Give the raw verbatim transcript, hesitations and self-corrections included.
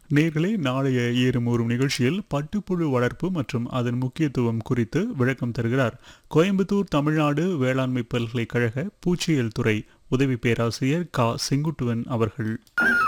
நேர்களே, நாளைய ஏறுமூறும் நிகழ்ச்சியில் பட்டுப்புழு வளர்ப்பு மற்றும் அதன் முக்கியத்துவம் குறித்து விளக்கம் தருகிறார் கோயம்புத்தூர் தமிழ்நாடு வேளாண்மை பல்கலைக்கழக பூச்சியியல் துறை உதவி பேராசிரியர் கா செங்குட்டுவன் அவர்கள்.